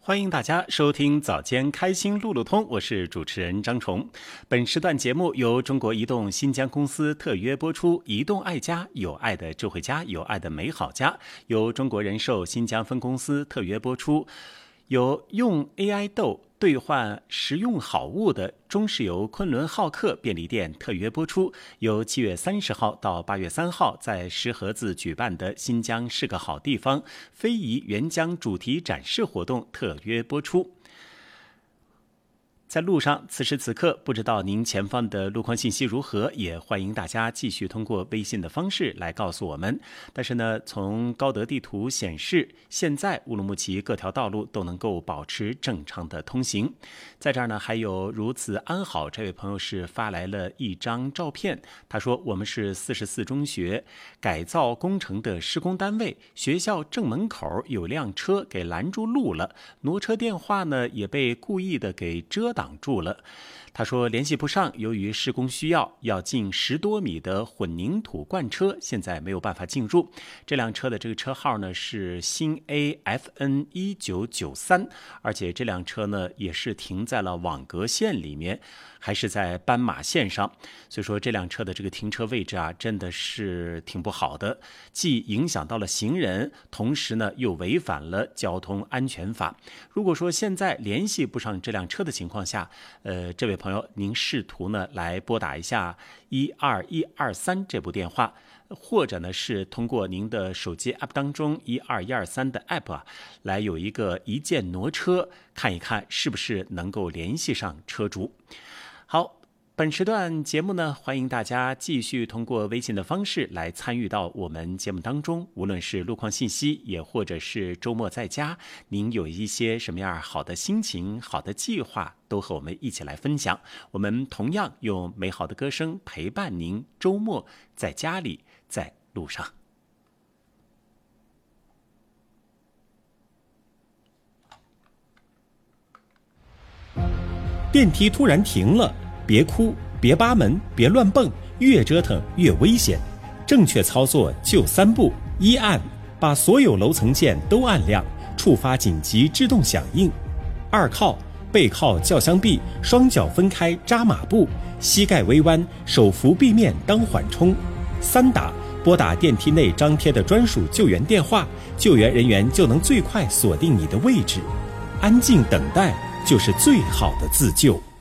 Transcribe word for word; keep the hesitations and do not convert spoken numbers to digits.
欢迎大家收听早间开心路路通，我是主持人张崇。本时段节目由中国移动新疆公司特约播出，移动爱家，有爱的智慧家，有爱的美好家，由中国人寿新疆分公司特约播出，有用 A I 豆兑换实用好物的中石油昆仑浩克便利店特约播出，由七月三十号到八月三号在石河子举办的新疆是个好地方非遗援疆主题展示活动特约播出。在路上，此时此刻不知道您前方的路况信息如何，也欢迎大家继续通过微信的方式来告诉我们。但是呢，从高德地图显示，现在乌鲁木齐各条道路都能够保持正常的通行。在这儿呢，还有如此安好这位朋友是发来了一张照片，他说我们是四十四中学改造工程的施工单位，学校正门口有辆车给拦住路了，挪车电话呢也被故意的给遮挡挡住了。他说联系不上，由于施工需要要进十多米的混凝土罐车，现在没有办法进入。这辆车的这个车号呢是新 A F N 一九九三，而且这辆车呢也是停在了网格线里面，还是在斑马线上，所以说这辆车的这个停车位置啊真的是挺不好的，既影响到了行人，同时呢又违反了交通安全法。如果说现在联系不上这辆车的情况下，呃，这位朋友您试图呢来拨打一下一二一二三这部电话，或者呢是通过您的手机 app 当中一二一二三的 app 啊，来有一个一键挪车，看一看是不是能够联系上车主。好，本时段节目呢，欢迎大家继续通过微信的方式来参与到我们节目当中，无论是路况信息，也或者是周末在家，您有一些什么样好的心情、好的计划，都和我们一起来分享。我们同样用美好的歌声陪伴您周末在家里，在路上。 电梯突然停了，别哭，别扒门，别乱蹦，越折腾越危险。正确操作就三步：一按，把所有楼层键都按亮，触发紧急制动响应；二靠，背靠轿厢壁，双脚分开扎马步，膝盖微弯，手扶壁面当缓冲；三打，拨打电梯内张贴的专属救援电话，救援人员就能最快锁定你的位置。安静等待就是最好的自救。